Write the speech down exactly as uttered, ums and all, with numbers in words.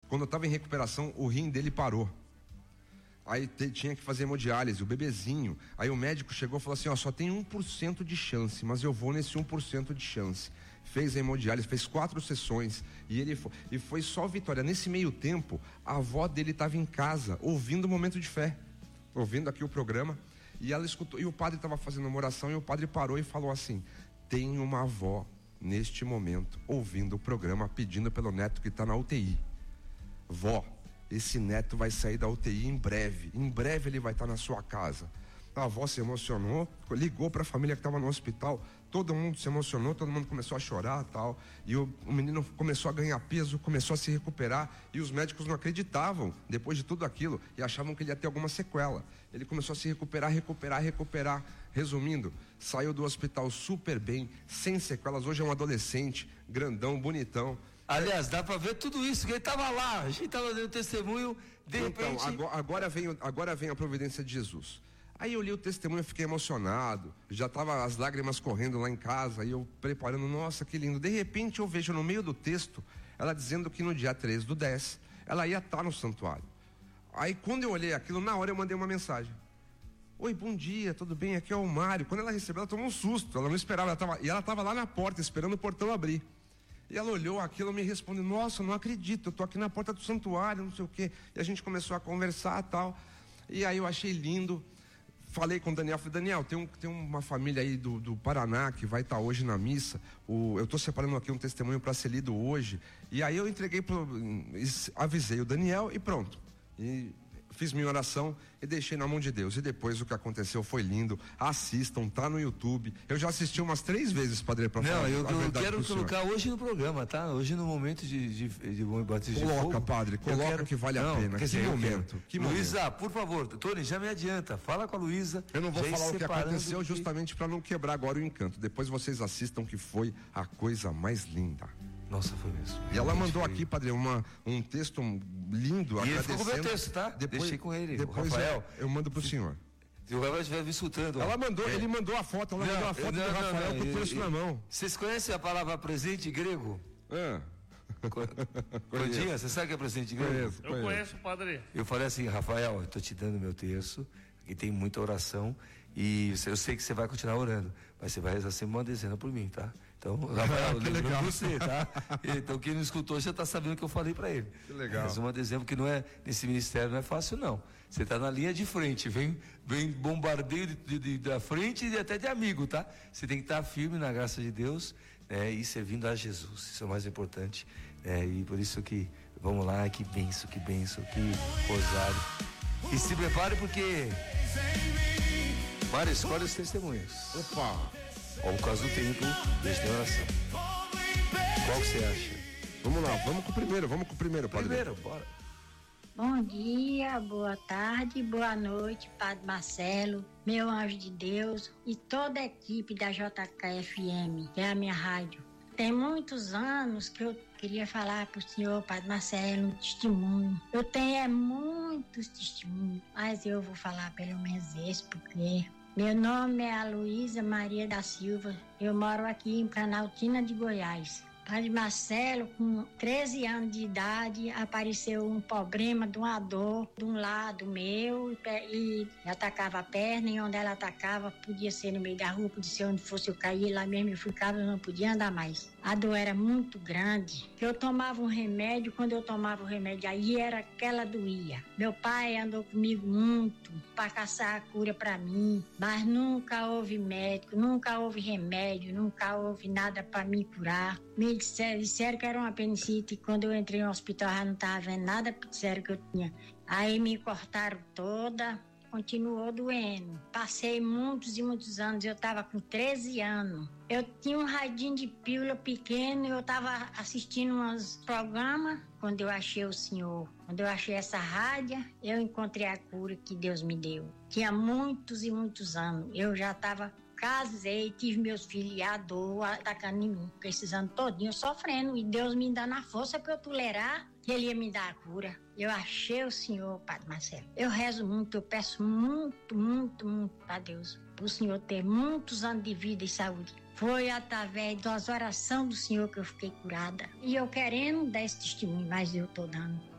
Quando eu estava em recuperação, o rim dele parou. Aí te, tinha que fazer hemodiálise, o bebezinho. Aí o médico chegou e falou assim, ó, só tem um por cento de chance, mas eu vou nesse um por cento de chance. Fez a hemodiálise, fez quatro sessões e ele foi, e foi só vitória. Nesse meio tempo, a avó dele estava em casa, ouvindo o Momento de Fé, ouvindo aqui o programa, e ela escutou, e o padre estava fazendo uma oração, e o padre parou e falou assim, tem uma avó neste momento, ouvindo o programa, pedindo pelo neto que está na U T I. Vó, esse neto vai sair da U T I em breve, em breve ele vai estar na sua casa. A avó se emocionou, ligou para a família que estava no hospital, todo mundo se emocionou, todo mundo começou a chorar e tal, e o, o menino começou a ganhar peso, começou a se recuperar, e os médicos não acreditavam, depois de tudo aquilo, e achavam que ele ia ter alguma sequela. Ele começou a se recuperar, recuperar, recuperar. Resumindo, saiu do hospital super bem, sem sequelas, hoje é um adolescente, grandão, bonitão. Aliás, dá pra ver tudo isso, que ele tava lá, a gente tava dando testemunho, de então, repente... Agora, agora, vem, agora vem a providência de Jesus. Aí eu li o testemunho, fiquei emocionado, já tava as lágrimas correndo lá em casa, e eu preparando, nossa, que lindo. De repente eu vejo no meio do texto, ela dizendo que no dia treze do dez, ela ia estar no santuário. Aí quando eu olhei aquilo, na hora eu mandei uma mensagem. Oi, bom dia, tudo bem? Aqui é o Mário. Quando ela recebeu, ela tomou um susto, ela não esperava, ela tava, e ela estava lá na porta, esperando o portão abrir. E ela olhou aquilo e me respondeu, nossa, não acredito, eu tô aqui na porta do santuário, não sei o quê. E a gente começou a conversar e tal, e aí eu achei lindo. Falei com o Daniel, falei, Daniel, tem, um, tem uma família aí do, do Paraná que vai estar hoje na missa, o, eu estou separando aqui um testemunho para ser lido hoje, e aí eu entreguei, pro, avisei o Daniel e pronto, e fiz minha oração e deixei na mão de Deus, e depois o que aconteceu foi lindo. Assistam, tá no YouTube, eu já assisti umas três vezes, padre, para falar. Não, eu, a eu verdade quero colocar hoje no programa, tá? Hoje no momento de, de, de batismo de Coloca, fogo, padre, coloca quero... que vale não, a pena, que dizer, momento, que momento. Luísa, por favor, Tony, já me adianta, fala com a Luísa. Eu não vou falar o que aconteceu que... justamente para não quebrar agora o encanto, depois vocês assistam, que foi a coisa mais linda. Nossa, foi mesmo. E ela mandou aqui, padre, uma, um texto lindo, e agradecendo. ele ficou com o meu texto, tá? Depois, Deixei com ele, depois o Rafael. Eu, eu mando pro senhor. Se o Rafael estiver me insultando. Ela mandou, é. ele mandou a foto, ela não, mandou a foto não, do não, Rafael não, com o texto na mão. Vocês conhecem a palavra presente grego? Ah. Codinha, você sabe o que é presente grego? Conheço, eu conheço, padre. Eu falei assim, Rafael, eu tô te dando meu texto, aqui tem muita oração, e eu sei que você vai continuar orando, mas você vai rezar sempre uma dezena por mim, tá? Então, Rafael, lembrando você, tá? Então, quem não escutou já tá sabendo o que eu falei para ele. Que legal. Mas uma dezena, porque não é, nesse ministério não é fácil, não. Você tá na linha de frente, vem, vem bombardeio de, de, de, da frente e até de amigo, tá? Você tem que estar firme na graça de Deus, né? E servindo a Jesus, isso é o mais importante, né? E por isso que, vamos lá, que benção, que benção, que rosário. E se prepare porque Mário, escolhe os testemunhos. Opa! Ou por causa do tempo, deixa de oração. Qual que você acha? Vamos lá, vamos com o primeiro, vamos com o primeiro, padre. Primeiro, bora. Bom dia, boa tarde, boa noite, Padre Marcelo, meu anjo de Deus e toda a equipe da J K F M, que é a minha rádio. Tem muitos anos que eu queria falar para o senhor, Padre Marcelo, um testemunho. Eu tenho é, muitos testemunhos, mas eu vou falar pelo menos esse, porque... Meu nome é Aloísa Maria da Silva, eu moro aqui em Planaltina de Goiás. Padre Marcelo, com treze anos de idade, apareceu um problema de uma dor de um lado meu e, e atacava a perna, e onde ela atacava podia ser no meio da rua, podia ser onde fosse eu cair, lá mesmo eu ficava, eu não podia andar mais. A dor era muito grande, eu tomava um remédio, quando eu tomava o remédio aí era que ela doía. Meu pai andou comigo muito para caçar a cura para mim, mas nunca houve médico, nunca houve remédio, nunca houve nada para me curar. Me disseram, disseram que era uma apendicite, quando eu entrei no hospital já não estava vendo nada, disseram que eu tinha. Aí me cortaram toda, continuou doendo. Passei muitos e muitos anos, eu estava com treze anos. Eu tinha um radinho de pílula pequeno, eu estava assistindo uns programas, quando eu achei o senhor, quando eu achei essa rádio, eu encontrei a cura que Deus me deu. Tinha muitos e muitos anos, eu já estava... Casei, tive meus filhos e a dor atacando em mim, precisando todinho, sofrendo, e Deus me dando a força para eu tolerar, que Ele ia me dar a cura. Eu achei o Senhor, Padre Marcelo. Eu rezo muito, eu peço muito, muito, muito para Deus, para o Senhor ter muitos anos de vida e saúde. Foi através das orações do Senhor que eu fiquei curada. E eu querendo dar esse testemunho, mas eu estou dando.